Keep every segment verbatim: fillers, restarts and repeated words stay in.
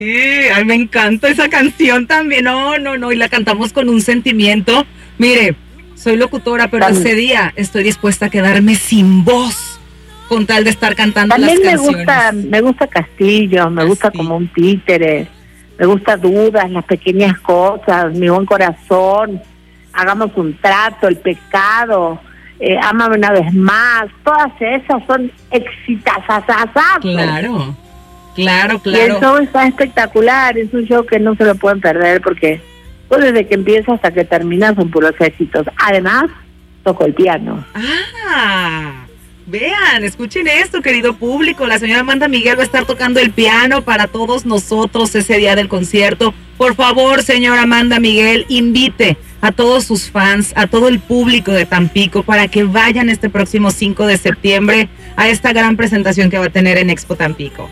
Sí, ay, me encanta esa canción también. No, no, no, y la cantamos con un sentimiento. Mire, soy locutora, pero También. ese día estoy dispuesta a quedarme sin voz con tal de estar cantando También las me canciones. gusta, me gusta Castillo, me gusta Castillo. Como un títere, me gusta Dudas, Las pequeñas cosas, Mi buen corazón, Hagamos un trato, El pecado, eh, Ámame una vez más, todas esas son exitazazazas. Claro, claro, Y el claro. show está espectacular, es un show que no se lo pueden perder porque pues, desde que empieza hasta que termina son puros éxitos. Además, toco el piano. Ah, vean, escuchen esto, querido público. La señora Amanda Miguel va a estar tocando el piano para todos nosotros ese día del concierto. Por favor, señora Amanda Miguel, invite a todos sus fans, a todo el público de Tampico para que vayan este próximo cinco de septiembre a esta gran presentación que va a tener en Expo Tampico.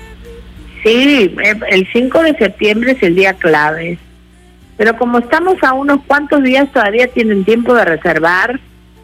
Sí, el cinco de septiembre es el día clave. Pero como estamos a unos cuantos días, todavía tienen tiempo de reservar,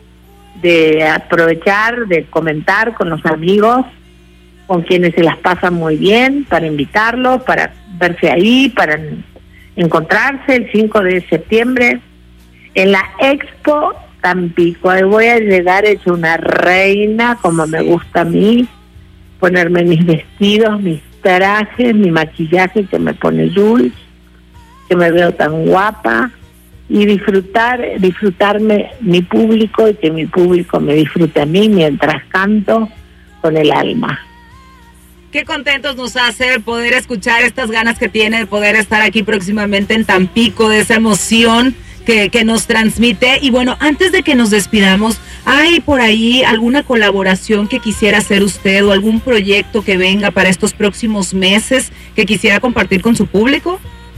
de aprovechar, de comentar con los amigos, con quienes se las pasan muy bien, para invitarlos, para verse ahí, para encontrarse el cinco de septiembre en la Expo Tampico. Ahí voy a llegar hecha una reina, como me gusta a mí, ponerme mis vestidos, mis trajes, mi maquillaje que me pone Jules, que me veo tan guapa, y disfrutar, disfrutarme mi público y que mi público me disfrute a mí mientras canto con el alma. Qué contentos nos hace poder escuchar estas ganas que tiene de poder estar aquí próximamente en Tampico, de esa emoción que, que nos transmite. Y bueno, antes de que nos despidamos, ¿hay por ahí alguna colaboración que quisiera hacer usted o algún proyecto que venga para estos próximos meses que quisiera compartir con su público?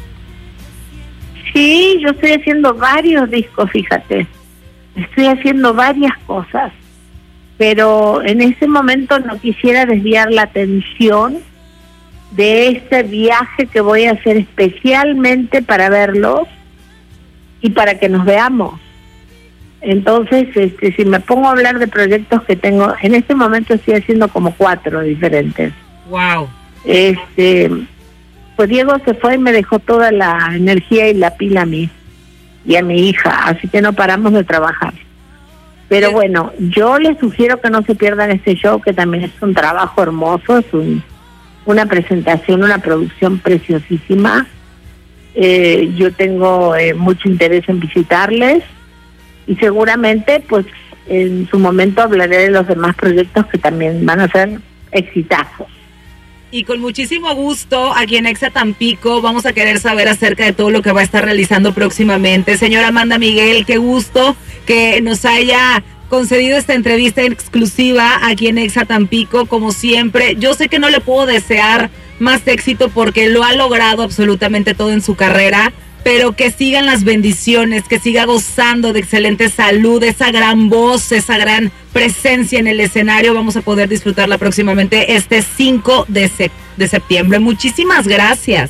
Sí, yo estoy haciendo varios discos, fíjate. Estoy haciendo varias cosas, pero en ese momento no quisiera desviar la atención de este viaje que voy a hacer especialmente para verlos y para que nos veamos. Entonces, este, si me pongo a hablar de proyectos que tengo, en este momento estoy haciendo como cuatro diferentes. Wow. Este... Pues Diego se fue y me dejó toda la energía y la pila a mí y a mi hija, así que no paramos de trabajar. Pero bueno, yo les sugiero que no se pierdan este show, que también es un trabajo hermoso, es un, una presentación, una producción preciosísima. Eh, yo tengo eh, mucho interés en visitarles y seguramente pues en su momento hablaré de los demás proyectos que también van a ser exitazos. Y con muchísimo gusto, aquí en Exa Tampico, vamos a querer saber acerca de todo lo que va a estar realizando próximamente. Señora Amanda Miguel, qué gusto que nos haya concedido esta entrevista exclusiva aquí en Exa Tampico, como siempre. Yo sé que no le puedo desear más éxito porque lo ha logrado absolutamente todo en su carrera, pero que sigan las bendiciones, que siga gozando de excelente salud, esa gran voz, esa gran presencia en el escenario. Vamos a poder disfrutarla próximamente este cinco de septiembre. Muchísimas gracias.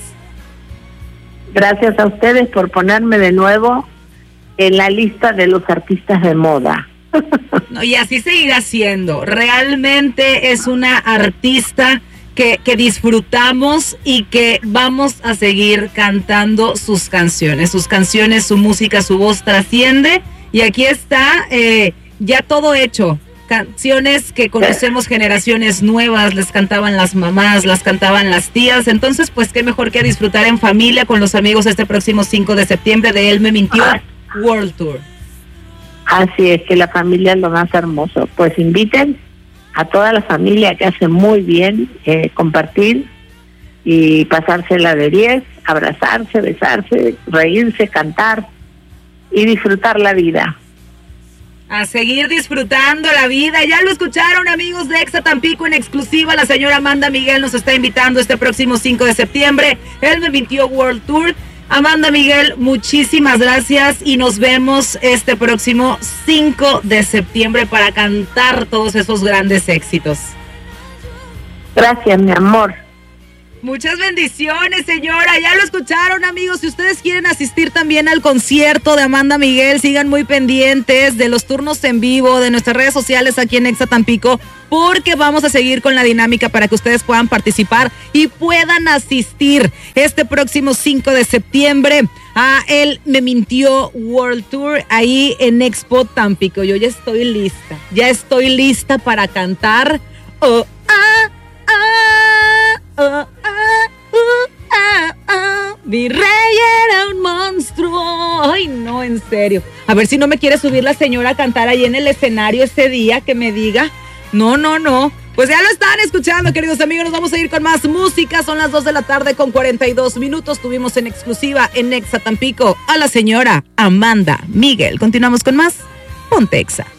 Gracias a ustedes por ponerme de nuevo en la lista de los artistas de moda. No, y así seguirá siendo. Realmente es una artista Que, que disfrutamos y que vamos a seguir cantando sus canciones, sus canciones, su música, su voz trasciende, y aquí está eh, ya todo hecho, canciones que conocemos generaciones nuevas, les cantaban las mamás, las cantaban las tías, entonces pues qué mejor que disfrutar en familia con los amigos este próximo cinco de septiembre de Él Me Mintió World Tour. Así es, que la familia es lo más hermoso, pues inviten a toda la familia, que hace muy bien eh, compartir y pasársela de diez, abrazarse, besarse, reírse, cantar y disfrutar la vida. A seguir disfrutando la vida. Ya lo escucharon, amigos de Exa Tampico, en exclusiva. La señora Amanda Miguel nos está invitando este próximo cinco de septiembre, Él Me Mintió World Tour. Amanda Miguel, muchísimas gracias y nos vemos este próximo cinco de septiembre para cantar todos esos grandes éxitos. Gracias, mi amor. Muchas bendiciones, señora. Ya lo escucharon, amigos. Si ustedes quieren asistir también al concierto de Amanda Miguel, sigan muy pendientes de los turnos en vivo, de nuestras redes sociales aquí en Exa Tampico, porque vamos a seguir con la dinámica para que ustedes puedan participar y puedan asistir este próximo cinco de septiembre a el Me Mintió World Tour ahí en Expo Tampico. Yo ya estoy lista, ya estoy lista para cantar. Oh, ah, ah, oh, ah, uh, ah, ah. Mi rey era un monstruo. Ay, no, en serio. A ver si no me quiere subir la señora a cantar ahí en el escenario ese día, que me diga. No, no, no. Pues ya lo están escuchando, queridos amigos. Nos vamos a ir con más música. Son las dos de la tarde con cuarenta y dos minutos. Tuvimos en exclusiva en Exa Tampico a la señora Amanda Miguel. Continuamos con más. Ponte Exa.